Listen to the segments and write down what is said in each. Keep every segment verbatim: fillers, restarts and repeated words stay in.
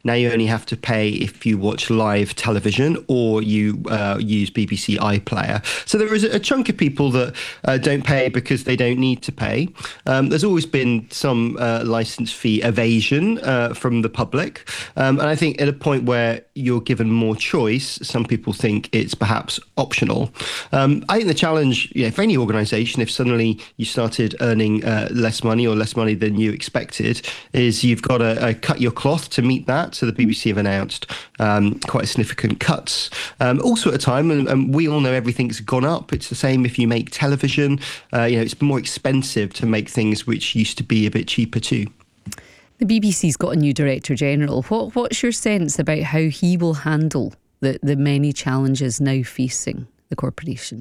Now you only have to pay if you watch live television or you uh, use B B C iPlayer. So there is a chunk of people that uh, don't pay because they don't need to pay. Um, there's always been some uh, license fee evasion uh, from the public. Um, and I think at a point where you're given more choice, some people think it's perhaps optional. Um, I think the challenge, you know, for any organisation, if suddenly you started earning uh, less money or less money than you expected, is you've got to uh, cut your cloth to meet that. So the B B C have announced um, quite significant cuts. Um, also at a time, and, and we all know everything's gone up. It's the same if you make television. Uh, you know, it's more expensive to make things which used to be a bit cheaper too. The B B C's got a new Director General. What, what's your sense about how he will handle the, the many challenges now facing the corporation?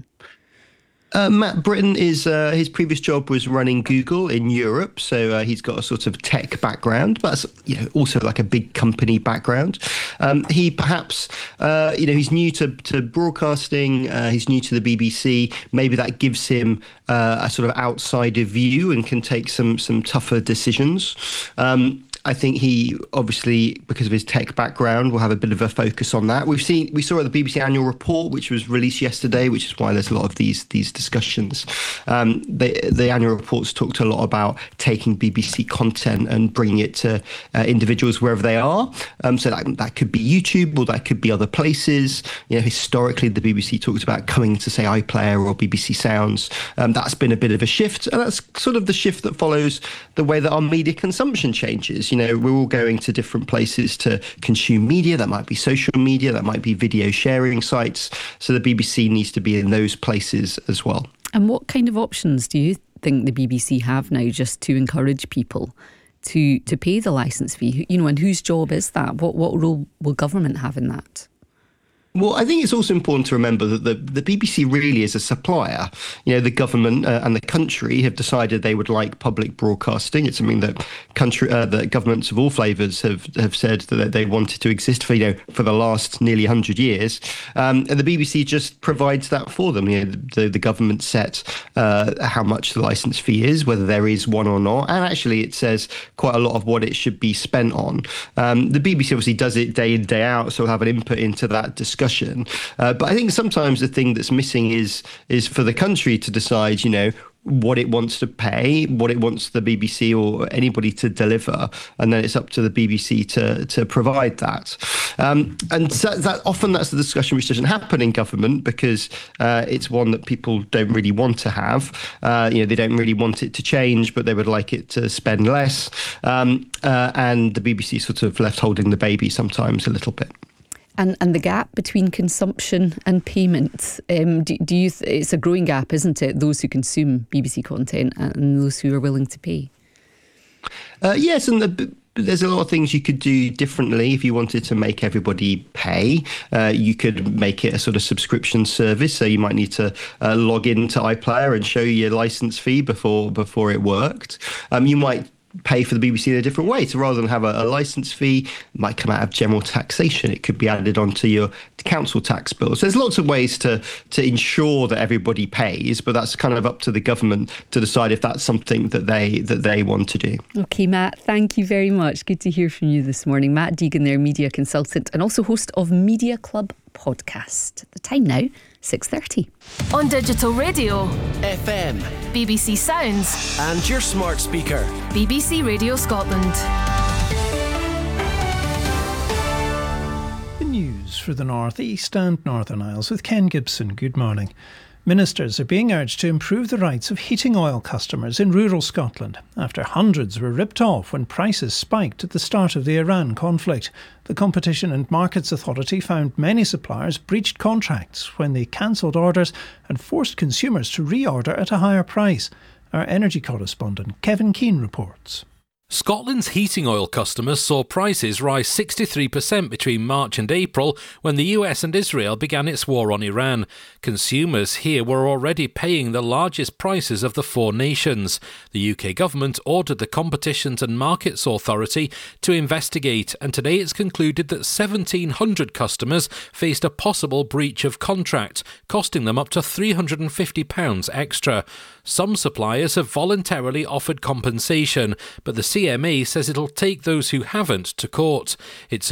Uh, Matt Britton is uh, his previous job was running Google in Europe, so uh, he's got a sort of tech background, but you know, also like a big company background. Um, he perhaps, uh, you know, he's new to, to broadcasting. Uh, he's new to the B B C. Maybe that gives him uh, a sort of outsider view and can take some some tougher decisions. Um, I think he obviously, because of his tech background, will have a bit of a focus on that. We've seen, we saw at the B B C annual report, which was released yesterday, which is why there's a lot of these these discussions. Um, the, the annual reports talked a lot about taking B B C content and bringing it to uh, individuals wherever they are. Um, so that that could be YouTube or that could be other places. You know, historically, the B B C talked about coming to say iPlayer or B B C Sounds. Um, that's been a bit of a shift, and that's sort of the shift that follows the way that our media consumption changes. You know, we're all going to different places to consume media. That might be social media, that might be video sharing sites. So the B B C needs to be in those places as well. And what kind of options do you think the B B C have now just to encourage people to to pay the licence fee? You know, and whose job is that? What what role will government have in that? Well, I think it's also important to remember that the, the B B C really is a supplier. You know, the government uh, and the country have decided they would like public broadcasting. It's something that country, uh, that governments of all flavours have have said that they wanted to exist for, you know, for the last nearly one hundred years. Um, and the B B C just provides that for them. You know, the, the government sets uh, how much the licence fee is, whether there is one or not. And actually, it says quite a lot of what it should be spent on. Um, the B B C obviously does it day in, day out, so we'll have an input into that discussion. Uh, but I think sometimes the thing that's missing is is for the country to decide, you know, what it wants to pay, what it wants the B B C or anybody to deliver, and then it's up to the B B C to to provide that. Um, and so that often that's the discussion which doesn't happen in government because uh, it's one that people don't really want to have. Uh, you know, they don't really want it to change, but they would like it to spend less. Um, uh, and the B B C sort of left holding the baby sometimes a little bit. And and the gap between consumption and payment, um, do, do you? Th- it's a growing gap, isn't it? Those who consume B B C content and those who are willing to pay. Uh, yes, and the, there's a lot of things you could do differently if you wanted to make everybody pay. Uh, you could make it a sort of subscription service, so you might need to uh, log into iPlayer and show your license fee before before it worked. Um, you might pay for the B B C in a different way. So rather than have a, a licence fee, it might come out of general taxation. It could be added onto your council tax bill. So there's lots of ways to to ensure that everybody pays, but that's kind of up to the government to decide if that's something that they that they want to do. Okay, Matt, thank you very much. Good to hear from you this morning. Matt Deegan there, media consultant and also host of Media Club podcast. The time now, six thirty. On digital radio, F M, B B C Sounds and your smart speaker, B B C Radio Scotland. The news for the North East and Northern Isles with Ken Gibson. Good morning. Ministers are being urged to improve the rights of heating oil customers in rural Scotland after hundreds were ripped off when prices spiked at the start of the Iran conflict. The Competition and Markets Authority found many suppliers breached contracts when they cancelled orders and forced consumers to reorder at a higher price. Our energy correspondent Kevin Keane reports. Scotland's heating oil customers saw prices rise sixty-three percent between March and April when the U S and Israel began its war on Iran. Consumers here were already paying the largest prices of the four nations. The U K government ordered the Competition and Markets Authority to investigate, and today it's concluded that seventeen hundred customers faced a possible breach of contract, costing them up to three hundred fifty pounds extra. Some suppliers have voluntarily offered compensation, but the C M A says it'll take those who haven't to court. It's